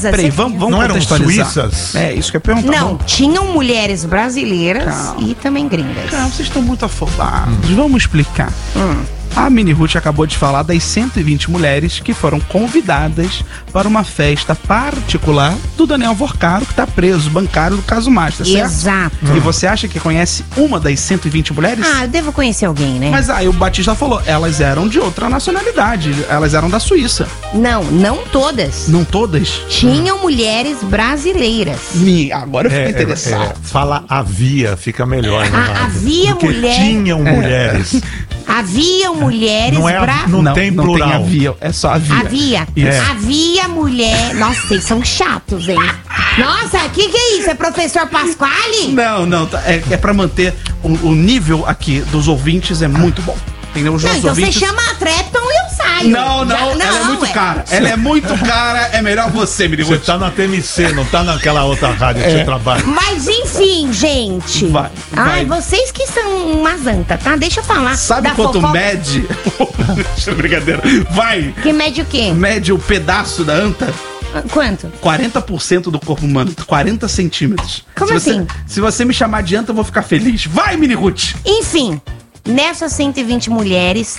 coisa... Peraí, vamos não eram contextualizar. suíças? É, isso que eu ia perguntar. Não, tinham mulheres brasileiras e também gringas. Cara, vocês estão muito afobados. Vamos explicar. A Mini Ruth acabou de falar das 120 mulheres que foram convidadas para uma festa particular do Daniel Vorcaro, que está preso, bancário do caso Master, certo? Exato. E você acha que conhece uma das 120 mulheres? Ah, eu devo conhecer alguém, né? Mas aí o Batista falou, elas eram de outra nacionalidade, elas eram da Suíça. Não todas. Não todas? Tinham mulheres brasileiras. Agora eu fico interessado. Fala havia, fica melhor. Né, havia porque mulher... tinham mulheres. Haviam mulheres Não tem plural. Tem havia, é só havia. Havia mulher... Nossa, vocês são chatos, hein? Nossa, o que é isso? É professor Pasquale? Não, é pra manter o nível aqui dos ouvintes é muito bom. Entendeu? Os nossos Então ouvintes... você chama a Trepton e eu saio. Não, ela é muito cara. Ela é muito cara, é melhor você, Mini Você Ruth. tá na TMC, não tá naquela outra rádio que você trabalha. Mas enfim, gente. Vai. Ai, vocês que são umas anta, tá? Deixa eu falar. Sabe da quanto fofoca. mede? Brincadeira. Vai. Que mede o quê? Mede o pedaço da anta? Quanto? 40% do corpo humano, 40 centímetros. Como assim? Se você me chamar de anta, eu vou ficar feliz. Vai, Mini Ruth. Enfim, nessas 120 mulheres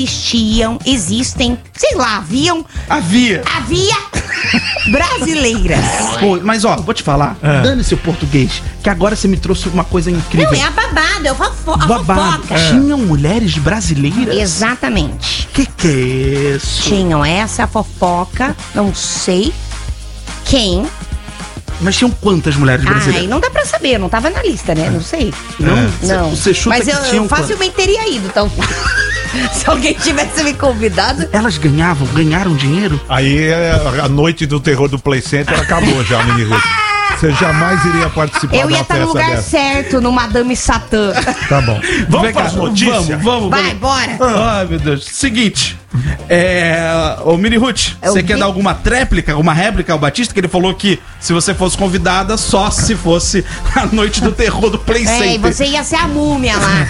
existem, sei lá, havia brasileiras. Pô, mas ó, vou te falar, dane-se o português, que agora você me trouxe uma coisa incrível. Não, é a babada, é a Babado. fofoca. Tinham mulheres brasileiras? Exatamente. Que é isso? Tinham essa fofoca, não sei quem. Mas tinham quantas mulheres brasileiras? Ai, não dá pra saber, não tava na lista, né? Não sei. Não. Você chuta mas que eu tinham facilmente teria ido, então. Se alguém tivesse me convidado. Elas ganharam dinheiro? Aí a noite do terror do Play Center acabou já, Mini Ruth. Você jamais iria participar de Eu uma ia estar no festa lugar dessa. certo, no Madame Satã. Tá bom. Vamos para as notícias? Vamos. Vai, bora. Ai, meu Deus. Seguinte. Ô, Mini Ruth, você quer dar alguma réplica ao Batista? Que ele falou que se você fosse convidada, só se fosse a noite do terror do Play Center. E você ia ser a múmia lá.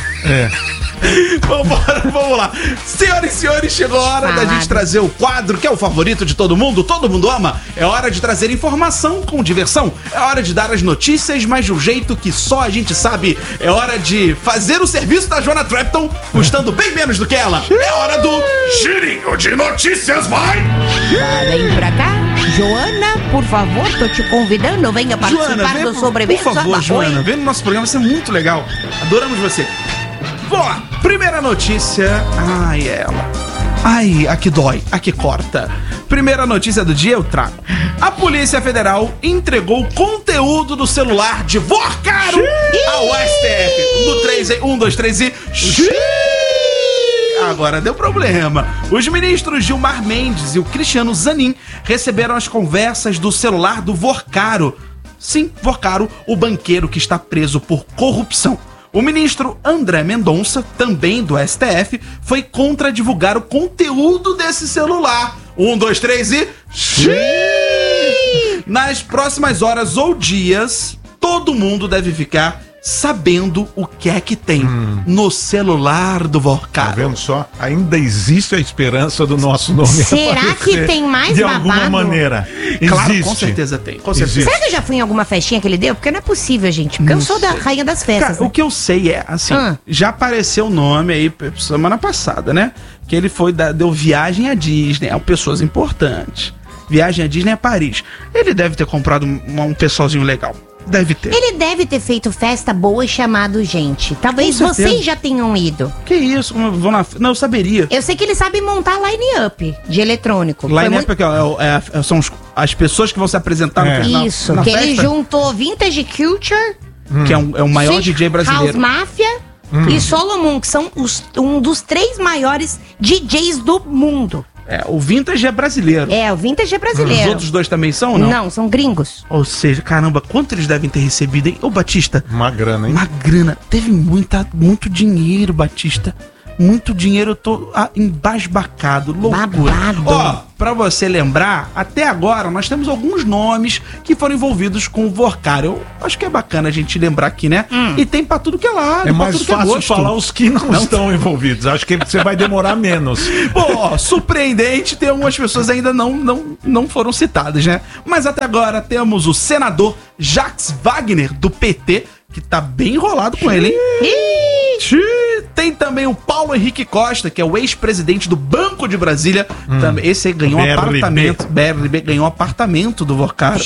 Vamos lá. Senhoras e senhores, chegou a hora da gente trazer o quadro que é o favorito de todo mundo ama. É hora de trazer informação com diversão. É hora de dar as notícias, mas de um jeito que só a gente sabe. É hora de fazer o serviço da Joana Trepton, custando bem menos do que ela. É hora do Girinho de Notícias, vai! Vem pra cá. Joana, por favor, tô te convidando. Venha participar do Sobrevivência. Por favor, Joana, vem no nosso programa, vai ser muito legal. Adoramos você. Vamos lá, primeira notícia. Ai, ela. Ai, a que dói, a que corta. Primeira notícia do dia eu trago. A Polícia Federal entregou conteúdo do celular de Vorcaro ao STF. No 3, 1, 2, 3 e... Agora deu problema. Os ministros Gilmar Mendes e o Cristiano Zanin receberam as conversas do celular do Vorcaro. Sim, Vorcaro, o banqueiro que está preso por corrupção. O ministro André Mendonça, também do STF, foi contra divulgar o conteúdo desse celular. 1, 2, 3 e... Nas próximas horas ou dias, todo mundo deve ficar sabendo o que é que tem no celular do Vorcaro. Tá vendo só? Ainda existe a esperança do nosso nome. Será que tem mais de babado? alguma maneira. Claro, Existe. com certeza tem. Com certeza. Existe. Será que eu já fui em alguma festinha que ele deu? Porque não é possível, gente. Porque eu não sou da rainha das festas. Cara, o que eu sei é, assim, já apareceu o nome aí semana passada, né? Que ele deu viagem à Disney, a pessoas importantes. Viagem à Disney a Paris. Ele deve ter comprado um pessoalzinho legal. Deve ter. Ele deve ter feito festa boa e chamado gente. Talvez Com certeza. vocês já tenham ido. Que isso? Não, eu saberia. Eu sei que ele sabe montar line-up de eletrônico. Line-up aqui, ó, são as pessoas que vão se apresentar no final. Isso, na que festa, ele juntou Vintage Culture, que é o maior Chic DJ brasileiro. House Mafia e Solomon, que são um dos 3 maiores DJs do mundo. O Vintage é brasileiro. O Vintage é brasileiro. Os outros 2 também são ou não? Não, são gringos. Ou seja, caramba, quanto eles devem ter recebido, hein? Ô, Batista. Uma grana, hein? Uma grana. Teve muito dinheiro, Batista. Muito dinheiro, eu tô embasbacado, loucura. Babado. Ó, pra você lembrar, até agora nós temos alguns nomes que foram envolvidos com o Vorkaro. Eu acho que é bacana a gente lembrar aqui, né? E tem pra tudo que é lado, É mais fácil falar os que não estão envolvidos. Acho que você vai demorar menos. Bom, ó, surpreendente, tem algumas pessoas ainda não foram citadas, né? Mas até agora temos o senador Jacques Wagner, do PT, que tá bem enrolado com ele, hein? Tem também o Paulo Henrique Costa, que é o ex-presidente do Banco de Brasília. Também, esse aí ganhou um BRB. apartamento. BRB ganhou um apartamento do Vorkaro.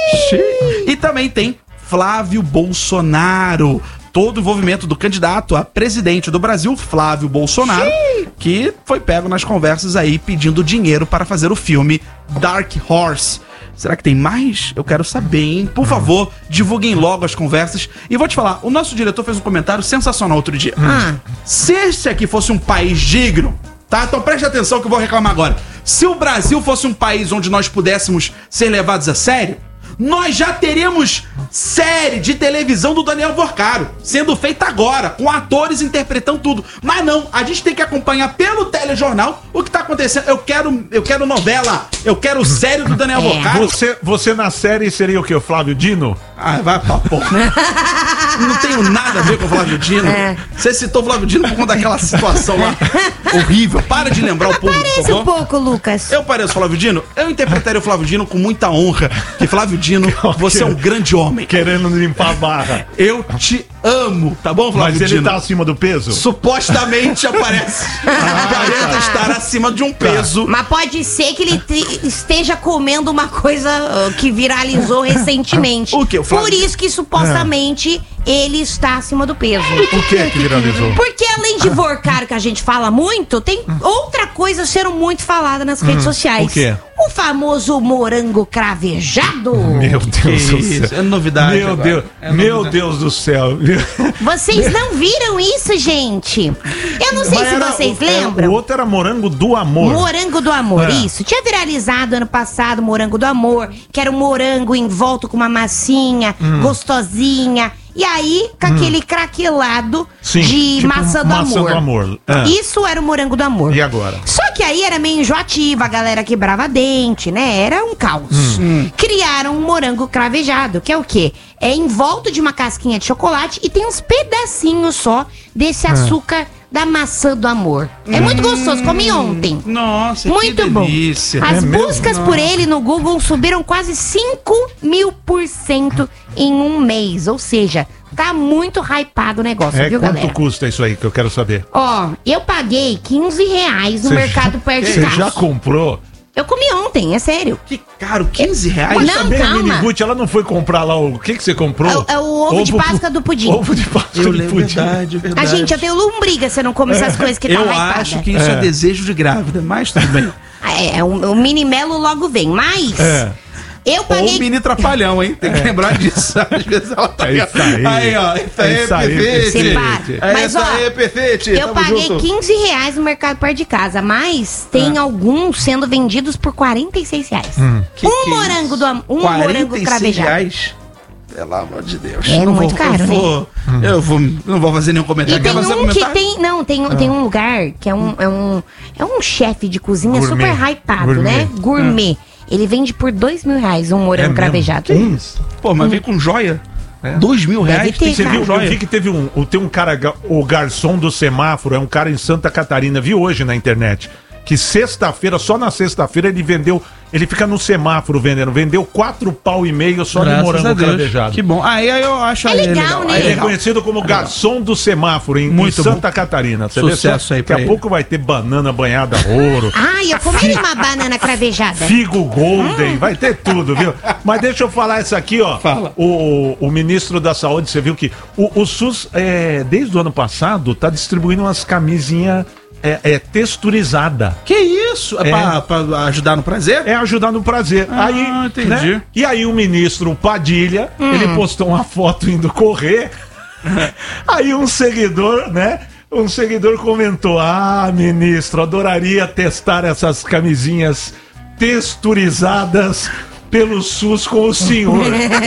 E também tem Flávio Bolsonaro. Todo o envolvimento do candidato a presidente do Brasil, Flávio Bolsonaro, que foi pego nas conversas aí pedindo dinheiro para fazer o filme Dark Horse. Será que tem mais? Eu quero saber, hein? Por favor, divulguem logo as conversas. E vou te falar, o nosso diretor fez um comentário sensacional outro dia. Se esse aqui fosse um país digno, tá? Então preste atenção que eu vou reclamar agora. Se o Brasil fosse um país onde nós pudéssemos ser levados a sério, nós já teríamos série de televisão do Daniel Vorkaro sendo feita agora, com atores interpretando tudo. Mas não, a gente tem que acompanhar pelo telejornal o que tá acontecendo. Eu quero novela, eu quero série do Daniel Vorkaro. Você na série seria o quê? O Flávio Dino? Ah, vai pra porra. Não tenho nada a ver com o Flávio Dino. Você citou o Flávio Dino por conta daquela situação lá horrível. Para de lembrar o público, Parece um pouco, Lucas. Eu pareço Flávio Dino? Eu interpretaria o Flávio Dino com muita honra. Que Flávio Dino, você é um grande homem. Querendo limpar a barra. Eu te amo, tá bom, Flávio Mas Dino? ele tá acima do peso? Supostamente aparece. Aparenta estar acima de um peso. Mas pode ser que ele esteja comendo uma coisa que viralizou recentemente. O quê? O Flávio- Por isso que supostamente ele está acima do peso. Por que viralizou? Porque além de Vorkaro, que a gente fala muito, tem outra coisa sendo muito falada nas redes sociais. o quê? O famoso morango cravejado. Meu Deus do Isso, céu. é novidade. Meu agora. Deus, É meu novidade. Deus do céu. Vocês não viram isso, gente? Eu não sei Mas se era- vocês o lembram. outro era morango do amor. Morango do amor, É. isso. Tinha viralizado ano passado morango do amor, que era um morango envolto com uma massinha, gostosinha. E aí, com aquele craquelado Sim, de tipo maçã do maçã amor. do amor. É. Isso era o morango do amor. E agora? Só que aí era meio enjoativo, a galera quebrava dente, né? Era um caos. Criaram um morango cravejado, que é o quê? É em volta de uma casquinha de chocolate e tem uns pedacinhos só desse açúcar da maçã do amor. É muito gostoso, comi ontem. Nossa, Muito que bom. delícia. As É mesmo? buscas por ele no Google subiram quase 5.000% em um mês. Ou seja, tá muito hypado o negócio, viu, Quanto galera? custa isso aí que eu quero saber? Ó, eu paguei R$15 no mercado perto de Você casa. já comprou? Eu comi ontem, é sério. Que caro, R$15? Não, Também a calma. Miniguti, ela não foi comprar lá o que você comprou? É o ovo de Páscoa do pudim. Ovo de Páscoa Eu do lembro, pudim. verdade, verdade. A gente, eu tenho lombriga se eu não come essas coisas que tá Eu hypada. acho que isso é desejo de grávida, mas tudo bem. O mini melo logo vem, mas... É. Eu Ou paguei... mini trapalhão, hein? Tem que lembrar disso. Às vezes ela tá... É isso aí. Aí, ó. Isso aí É é isso aí, perfeito. Separa. É Mas, isso ó, aí, perfeito. Eu paguei R$15 no mercado perto de casa, mas tem alguns sendo vendidos por R$46. Que é morango do um morango cravejado. R$46? Pelo amor de Deus. É muito caro, Eu não vou fazer nenhum comentário. E tem Quer fazer um que comentário? tem um lugar que é um chefe de cozinha Gourmet. super hypado, Gourmet. né? Gourmet. Ele vende por R$2.000 um morango mesmo? cravejado. Que isso? Pô, mas vem com joia. R$2.000? Deve ter, Tem que Você ser viu? com Eu joia. vi que tem um cara, o garçom do semáforo, é um cara em Santa Catarina, vi hoje na internet, que sexta-feira, só na sexta-feira ele fica no semáforo vendeu 4,5 pau só de Graças a morango Deus. cravejado. Que bom. Aí eu acho É ele legal, né? Aí Ele é legal. conhecido como garçom do semáforo em Muito Santa Catarina. Você vê Sucesso só? aí Daqui pra a ele. pouco vai ter banana banhada a ouro, Eu comi uma banana cravejada. figo golden, vai ter tudo, viu? Mas deixa eu falar isso aqui, ó. Fala. O ministro da Saúde, você viu que o SUS, desde o ano passado, tá distribuindo umas camisinhas texturizada. Que isso? É pra ajudar no prazer? É ajudar no prazer. Aí, entendi. né? E aí o ministro Padilha, ele postou uma foto indo correr. Aí um seguidor, né? Um seguidor comentou: ministro, adoraria testar essas camisinhas texturizadas pelo SUS com o senhor.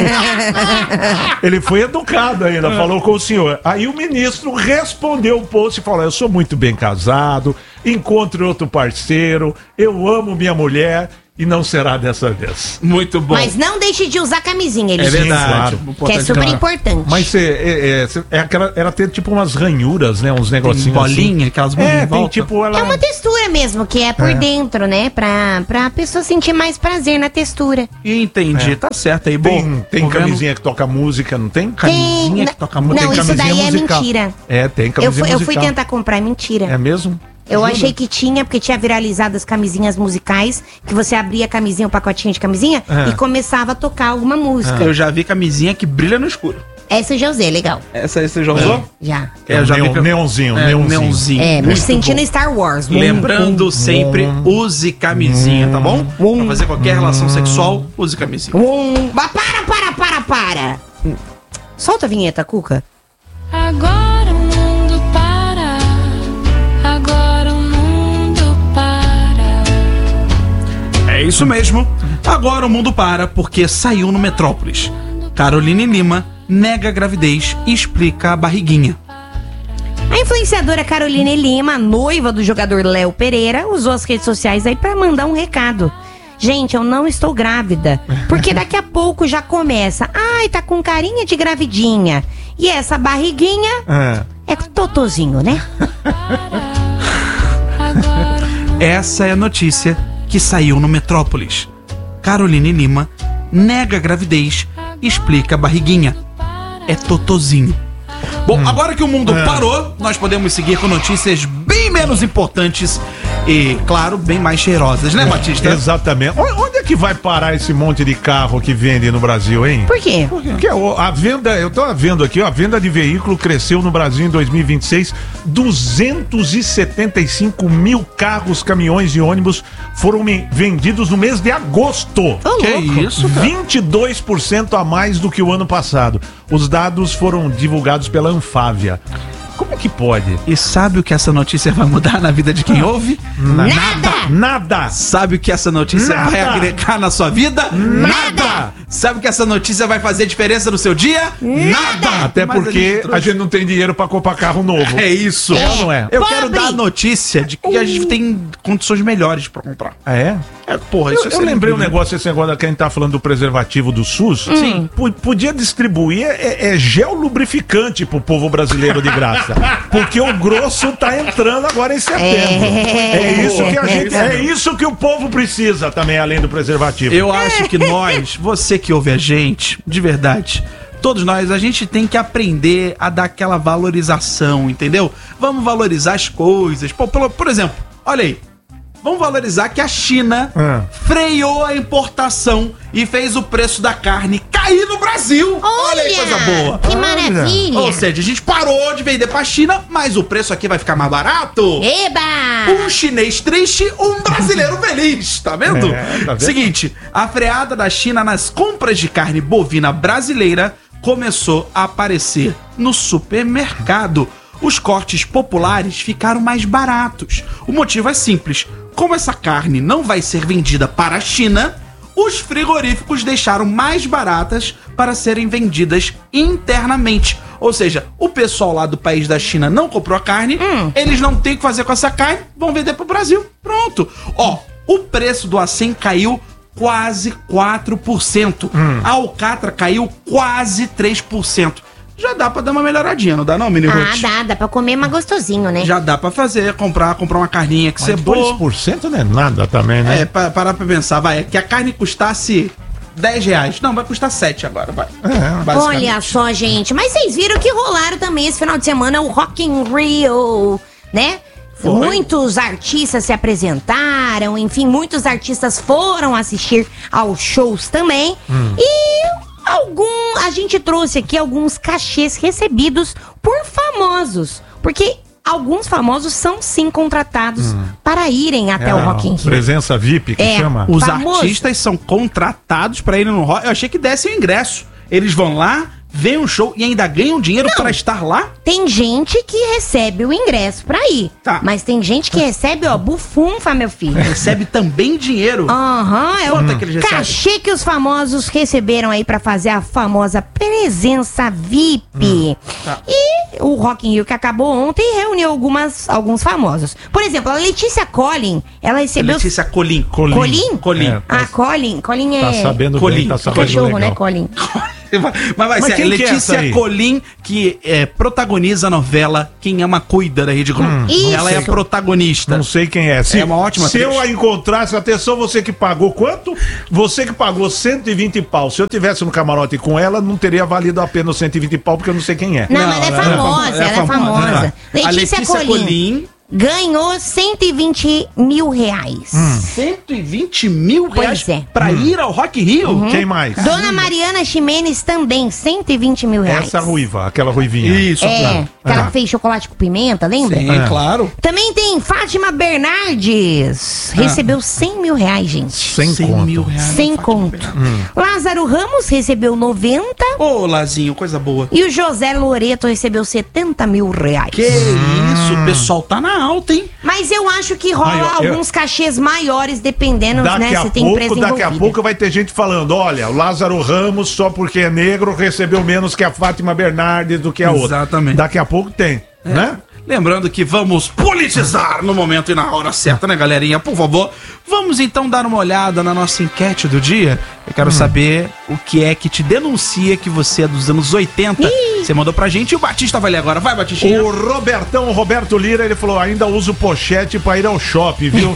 Ele foi educado ainda, falou com o senhor. Aí o ministro respondeu o post e falou: eu sou muito bem casado, encontre outro parceiro, eu amo minha mulher. E não será dessa vez. Muito bom. Mas não deixe de usar camisinha, ele É verdade. Claro. que é super importante. Mas ela tem tipo umas ranhuras, né? Uns negocinhos bolinha, assim. aquelas bolinhas em tem volta. tipo ela... É uma textura mesmo, que é por dentro, né? Pra pessoa sentir mais prazer na textura. Entendi, tá certo aí. Bom, Tem camisinha que toca música, não tem? Camisinha que toca música. Não, Tem isso daí camisinha é musical. mentira. Tem camisinha Eu fui musical. tentar comprar, é mentira. É mesmo? Eu achei que tinha, porque tinha viralizado as camisinhas musicais, que você abria a camisinha, o pacotinho de camisinha, e começava a tocar alguma música. Eu já vi camisinha que brilha no escuro. Essa eu já usei, legal. Essa aí você já usou? Já. Eu já vi que- Neonzinho. neonzinho. Me Muito sentindo bom. Star Wars. Lembrando sempre, use camisinha, tá bom? Pra fazer qualquer relação sexual, use camisinha. Mas para! Solta a vinheta, Cuca. Agora o mundo para. Agora o mundo para. É isso mesmo. Agora o mundo para porque saiu no Metrópolis. Caroline Lima nega a gravidez e explica a barriguinha. A influenciadora Caroline Lima, noiva do jogador Léo Pereira, usou as redes sociais aí pra mandar um recado. Gente, eu não estou grávida, porque daqui a pouco já começa. Ai, tá com carinha de gravidinha. E essa barriguinha é totozinho, né? Essa é a notícia que saiu no Metrópolis. Caroline Lima nega a gravidez e explica a barriguinha. É totozinho. Bom, agora que o mundo parou, nós podemos seguir com notícias bem menos importantes e, claro, bem mais cheirosas, né, Batista? Exatamente. Onde é que vai parar esse monte de carro que vende no Brasil, hein? Por quê? Porque a venda, eu tô vendo aqui, ó, a venda de veículo cresceu no Brasil em 2026, 275 mil carros, caminhões e ônibus foram vendidos no mês de agosto. Ô, Que louco. isso, cara? 22% a mais do que o ano passado. Os dados foram divulgados pela Anfávia. Como é que pode? E sabe o que essa notícia vai mudar na vida de quem ouve? Nada! Sabe o que essa notícia Nada. vai agregar na sua vida? Nada. Sabe o que essa notícia vai fazer diferença no seu dia? Nada! Até Mas porque trouxe- a gente não tem dinheiro pra comprar carro novo. É isso. É ou não é? Eu Pobre. quero dar a notícia de que a gente tem condições melhores pra comprar. Ah, é? Porra, isso Eu lembrei um negócio, esse negócio que a gente tá falando do preservativo do SUS. Sim. Podia distribuir gel lubrificante pro povo brasileiro de graça. Porque o grosso tá entrando agora em setembro. É isso que o povo precisa também, além do preservativo. Eu acho que nós, você que ouve a gente, de verdade, todos nós, a gente tem que aprender a dar aquela valorização, entendeu? Vamos valorizar as coisas. Por exemplo, olha aí. Vamos valorizar que a China freou a importação e fez o preço da carne cair no Brasil. Olha aí, coisa boa. Que maravilha! Ou seja, a gente parou de vender pra China, mas o preço aqui vai ficar mais barato. Eba! Um chinês triste, um brasileiro feliz, tá vendo? Tá vendo? Seguinte, a freada da China nas compras de carne bovina brasileira começou a aparecer no supermercado. Os cortes populares ficaram mais baratos. O motivo é simples. Como essa carne não vai ser vendida para a China, os frigoríficos deixaram mais baratas para serem vendidas internamente. Ou seja, o pessoal lá do país da China não comprou a carne, eles não têm o que fazer com essa carne, vão vender pro Brasil. Pronto. Ó, o preço do acém caiu quase 4%. A alcatra caiu quase 3%. Já dá pra dar uma melhoradinha, não dá não, Mini Ruth? Dá pra comer mais gostosinho, né? Já dá pra fazer, comprar uma carninha que você Mas boa. 2% não é nada também, né? Parar pra pensar, vai, é que a carne custasse R$10. Não, vai custar 7 agora, vai. Olha só, gente, mas vocês viram que rolaram também esse final de semana o Rock in Rio, né? Foi. Muitos artistas se apresentaram, enfim, muitos artistas foram assistir aos shows também. E a gente trouxe aqui alguns cachês recebidos por famosos, porque alguns famosos são sim contratados para irem até o Rock in Rio. Presença VIP, que chama. Os Famoso. artistas são contratados pra irem no rock. Eu achei que desse o ingresso. Eles vão lá, vê um show e ainda ganha um dinheiro pra estar lá? Tem gente que recebe o ingresso pra ir. Tá. Mas tem gente que recebe, ó, bufunfa, meu filho. Recebe também dinheiro? Aham, é Quanto é o que eles recebem? cachê que os famosos receberam aí pra fazer a famosa presença VIP. Tá. E o Rock in Rio que acabou ontem reuniu alguns famosos. Por exemplo, a Letícia Collin, ela recebeu... Letícia Colin. Colin? Colin. É. Ah, Colin. Colin é... Tá sabendo Colin. bem, tá sabendo cachorro, legal. né, Colin? Mas vai ser a quem que é essa Letícia aí? Colin, que protagoniza a novela Quem Ama Cuida da Rede Globo. Isso. Ela é a protagonista. Não sei quem é. É uma ótima Se atriz. eu a encontrasse, atenção, você que pagou quanto? Você que pagou 120 pau. Se eu tivesse no camarote com ela, não teria valido a pena os 120 pau, porque eu não sei quem é. Não, mas ela é famosa, ela é famosa. A Letícia Colin ganhou 120 mil reais. 120 mil reais Pois é. pra ir ao Rock in Rio? Quem mais? Dona Mariana Ximenes também, 120 mil reais. Essa ruiva, aquela ruivinha. Isso, É, aquela que fez chocolate com pimenta, lembra? Sim, claro. Também tem Fátima Bernardes. Recebeu 100 mil reais, gente. 100 100 conto. mil reais. 100 conto. Lázaro Ramos recebeu 90. Ô, Lazinho, coisa boa. E o José Loreto recebeu 70 mil reais. Que isso, o pessoal tá na alta, hein? Mas eu acho que rola Aí, ó, alguns cachês maiores, dependendo, né, se tem empresa Daqui a envolvida. pouco vai ter gente falando, olha, o Lázaro Ramos, só porque é negro, recebeu menos que a Fátima Bernardes do que a outra. Exatamente. Daqui a pouco tem, né? Lembrando que vamos politizar no momento e na hora certa, né, galerinha? Por favor, vamos então dar uma olhada na nossa enquete do dia. Eu quero saber o que é que te denuncia que você é dos anos 80. Você mandou pra gente e o Batista vai ler agora. Vai, Batistinha. O Roberto Lira, ele falou, ainda uso pochete pra ir ao shopping, viu?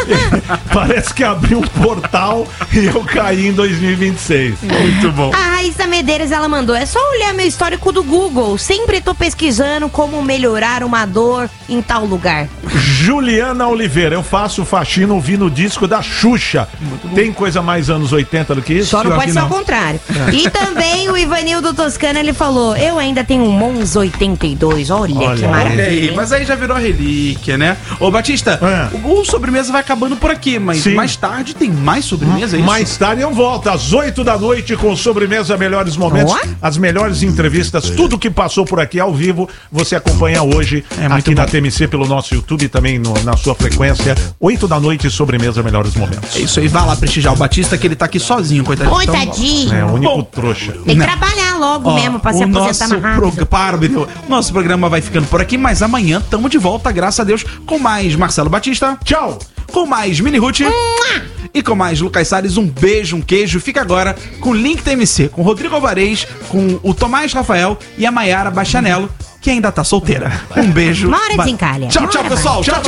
Parece que abriu um portal e eu caí em 2026. Muito bom. A Raíssa Medeiros, ela mandou, é só olhar meu histórico do Google. Sempre tô pesquisando como melhorar uma dor em tal lugar. Juliana Oliveira, eu faço faxina ouvindo o disco da Xuxa. Tem coisa mais anos 80 do que isso? Só não Pior pode que ser não. ao contrário. E também o Ivanildo Toscano, ele falou, eu ainda tenho um Mons 82. Olha que Olha maravilha. Olha aí, mas aí já virou relíquia, né? Ô, Batista, o sobremesa vai acabando por aqui, mas Sim. mais tarde tem mais sobremesa, é isso? Mais tarde eu volto, às 8 da noite, com sobremesa Melhores Momentos, Ó. as melhores entrevistas, tudo que passou por aqui ao vivo, você acompanha hoje muito aqui na bom. TMC pelo nosso YouTube e também na sua frequência. 8 da noite, sobremesa Melhores Momentos. É isso aí, vai lá prestigiar o Batista, que ele tá aqui sozinho, coitadinho. Oi, Então, tadinho. É o único Bom. trouxa. Tem que trabalhar logo mesmo pra se aposentar mais rápido. Nosso programa vai ficando por aqui, mas amanhã tamo de volta, graças a Deus, com mais Marcelo Batista. Tchau! Com mais Mini Ruth. E com mais Lucas Salles, um beijo, um queijo. Fica agora com o Link TMC, com o Rodrigo Alvarez, com o Tomás Rafael e a Maiara Bachanello, que ainda tá solteira. Um beijo. Uma hora desencalha. Tchau, tchau, Uma hora pessoal. vai. Tchau, tchau.